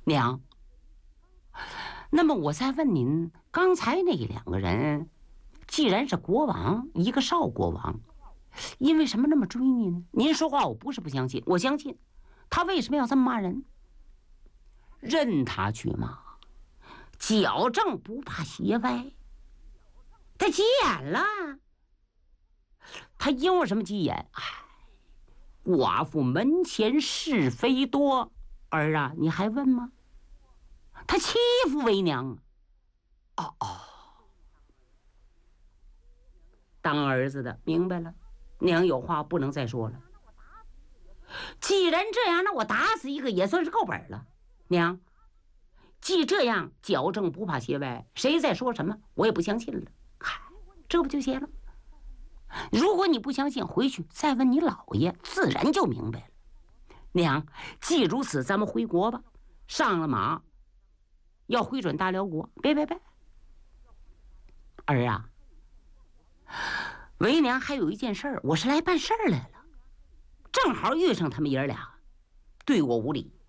娘，那么我再问您，刚才那两个人，既然是国王，一个少国王，因为什么那么追您呢？您说话我不是不相信，我相信。他为什么要这么骂人？任他去骂，矫正不怕邪歪。他急眼了，他因为什么急眼？哎，寡妇门前是非多，儿啊，你还问吗？他欺负为娘。哦哦，当儿子的明白了，娘有话不能再说了。既然这样，那我打死一个也算是够本了。娘，既这样，矫正不怕邪歪，谁再说什么我也不相信了。嗨，这不就行了？如果你不相信，回去再问你姥爷，自然就明白了。娘，既如此，咱们回国吧。上了马，要回转大辽国。别，儿啊，为娘还有一件事儿，我是来办事儿来了，正好遇上他们爷俩，对我无礼。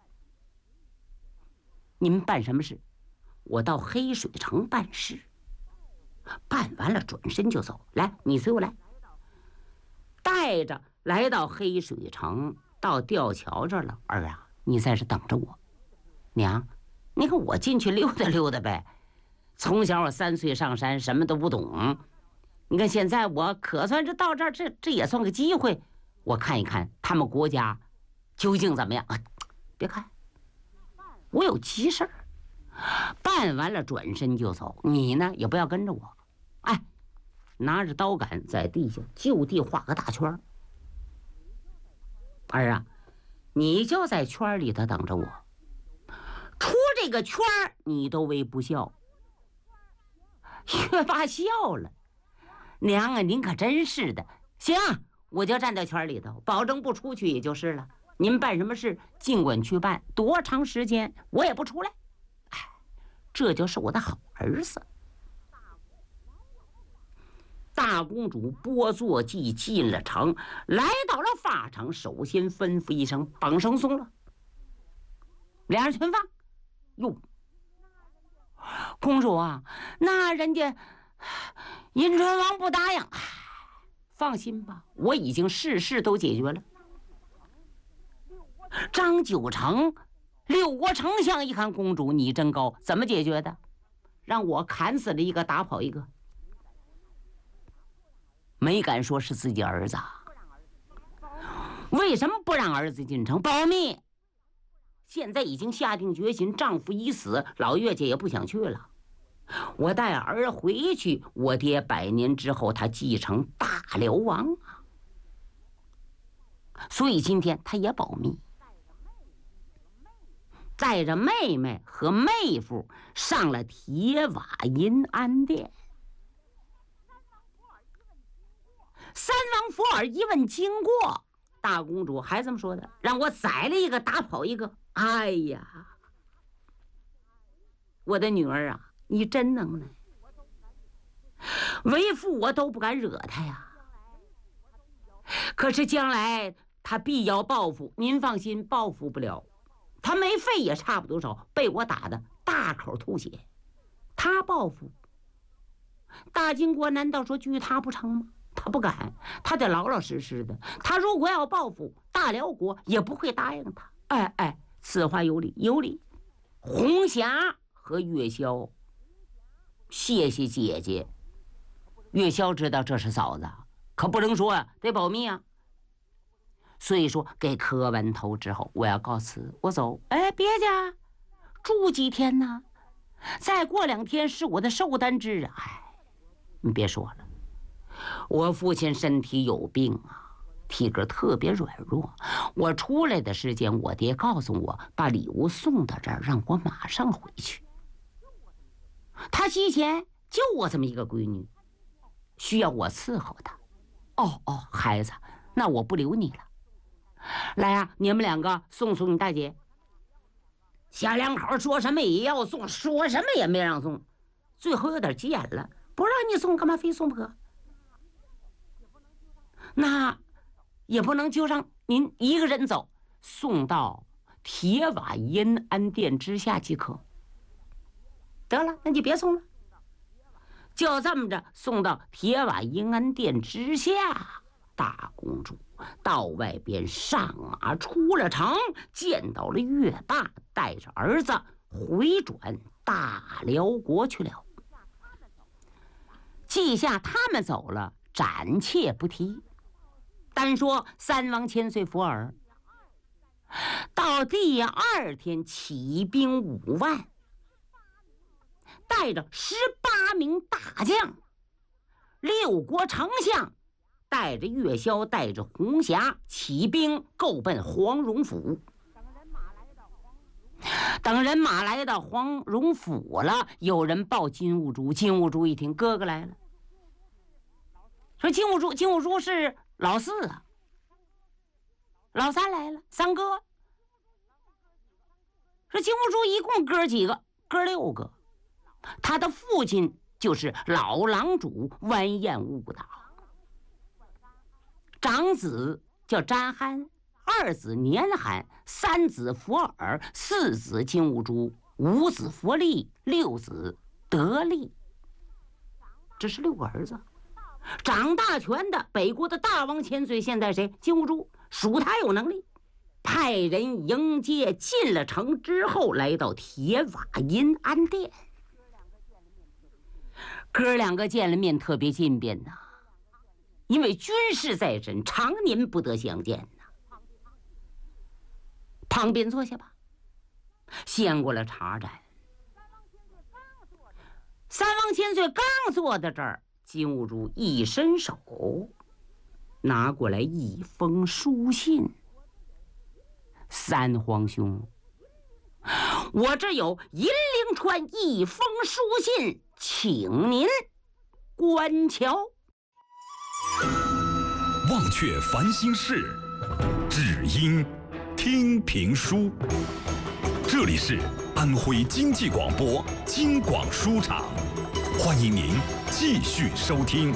你们办什么事？我到黑水城办事，办完了转身就走。来，你随我来。带着来到黑水城，到吊桥这儿了。儿啊，你在这等着我。娘，你看我进去溜达溜达呗。从小我3岁上山，什么都不懂。你看现在我可算是到这儿，这也算个机会。我看一看他们国家究竟怎么样啊！别看，我有急事儿，办完了转身就走。你呢也不要跟着我，哎，拿着刀杆在地下就地画个大圈。儿啊，你就在圈里头等着我。出这个圈你都微不笑。月爸笑了，娘啊，您可真是的。行，我就站在圈里头，保证不出去也就是了。您办什么事尽管去办，多长时间我也不出来。哎，这就是我的好儿子。大公主拨坐骑进了城，来到了法场，首先吩咐一声：绑绳松了。俩人全放。哟，公主啊，那人家银川王不答应。放心吧，我已经事都解决了。张九成6国丞相一看公主你真高，怎么解决的？让我砍死了一个，打跑一个，没敢说是自己儿子。为什么不让儿子进城？保密。现在已经下定决心，丈夫已死，老岳家也不想去了。我带儿回去，我爹100年之后他继承大辽王啊。所以今天他也保密，带着妹妹和妹夫上了铁瓦银安殿。三王福尔一问经过，大公主还这么说的：让我宰了一个，打跑一个。哎呀，我的女儿啊，你真能耐，为父我都不敢惹他呀。可是将来他必要报复，您放心，报复不了。他没肺也差不多少，被我打的大口吐血。他报复，大金国难道说拒他不成吗？他不敢，他得老老实实的。他如果要报复，大辽国也不会答应他。哎，此话有理，有理。红霞和月宵，谢谢姐姐。月宵知道这是嫂子，可不能说啊，得保密啊。所以说，给磕完头之后，我要告辞，我走。哎，别家住几天呢？再过2天是我的寿诞日啊！哎，你别说了，我父亲身体有病啊，体格特别软弱。我出来的时间，我爹告诉我，把礼物送到这儿，让我马上回去。他妻前就我这么一个闺女，需要我伺候她。哦，孩子，那我不留你了。来啊，你们2个送你大姐。小两口说什么也要送，说什么也没让送，最后有点急眼了，不让你送，干嘛非送不可？那也不能就让您一个人走，送到铁瓦银安殿之下即可。得了，那就别送了，就这么着送到铁瓦银安殿之下。大公主到外边上马出了城，见到了岳霸，带着儿子回转大辽国去了。记下他们走了，暂且不提，单说三王千岁福尔。到第二天，起兵5万，带着18名大将，6国丞相带着岳霄，带着红霞起兵够奔黄蓉府。等人马来到黄蓉府了，有人报金兀术。金兀术一听，哥哥来了，说金兀术是老4啊，老3来了，三哥。说金兀术一共哥几个？哥6个。他的父亲就是老郎主完颜兀党，长子叫詹憨，2子年憨，3子福尔，4子金兀术，5子佛利，6子德利。这是6个儿子。掌大权的北国的大王千岁，现在谁？金兀术，属他有能力，派人迎接。进了城之后，来到铁瓦银安殿。哥两个见了面，特别近便呐，因为军事在身，常年不得相见呐。旁边坐下吧，掀过了茶盏。三王千岁刚坐到这儿，金兀术一伸手，拿过来一封书信。三皇兄，我这有银铃川一封书信，请您观瞧。 忘却烦心事，只因听评书。这里是安徽经济广播京广书场，欢迎您继续收听。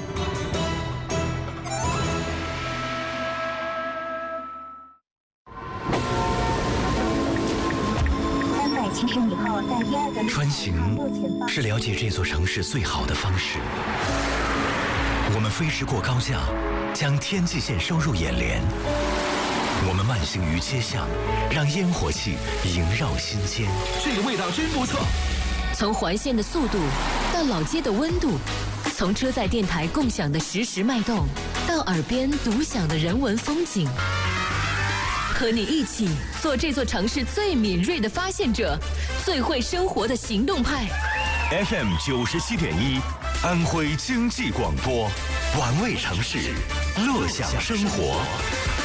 穿行是了解这座城市最好的方式。我们飞驰过高架，将天际线收入眼帘。我们慢行于街巷，让烟火气萦绕心间。 这个味道真不错。 从环线的速度到老街的温度，从车载电台共享的实时脉动，到耳边独享的人文风景。和你一起做这座城市最敏锐的发现者，最会生活的行动派。 FM 97.1，安徽经济广播， 玩味城市，乐享生活。